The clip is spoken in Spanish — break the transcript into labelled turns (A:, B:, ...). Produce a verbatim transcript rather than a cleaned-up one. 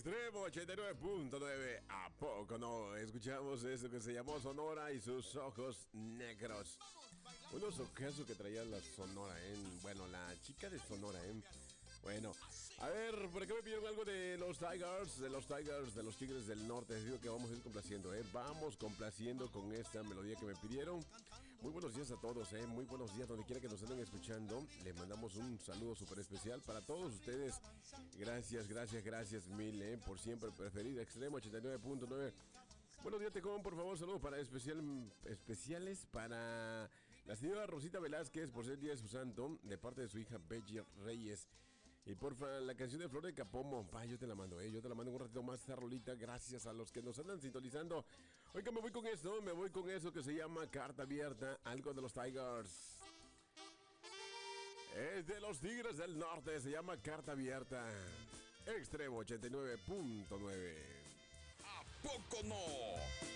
A: Extremo ochenta y nueve punto nueve. ¿A poco no? Escuchamos eso que se llamó Sonora y sus ojos negros. Unos ojazos que traía la Sonora, ¿eh? Bueno, la chica de Sonora, ¿eh? Bueno, a ver, por acá me pidieron algo de los Tigers, de los Tigers, de los Tigres del Norte. Les digo que vamos a ir complaciendo, ¿eh? Vamos complaciendo con esta melodía que me pidieron. Muy buenos días a todos, ¿eh? Muy buenos días donde quiera que nos estén escuchando. Les mandamos un saludo súper especial para todos ustedes. Gracias, gracias, gracias mil, ¿eh? Por siempre preferir Extremo ochenta y nueve punto nueve. Buenos días, Tecón, por favor, saludos para especial, especiales para la señora Rosita Velázquez por ser día de su santo, de parte de su hija Belly Reyes. Y porfa, la canción de Flor de Capomo, pa, yo te la mando, eh, yo te la mando un ratito más esta rolita, gracias a los que nos andan sintonizando. Oiga, me voy con esto, me voy con eso que se llama Carta Abierta, algo de los Tigers. Es de los Tigres del Norte, se llama Carta Abierta. Extremo ochenta y nueve punto nueve.
B: ¿A poco no?